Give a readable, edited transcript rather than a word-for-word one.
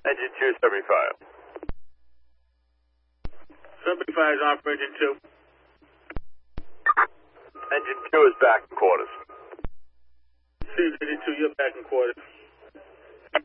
Engine 2 is 75. 75 is on for engine 2. Engine 2 is back in quarters. See, engine 2, you're back in quarters.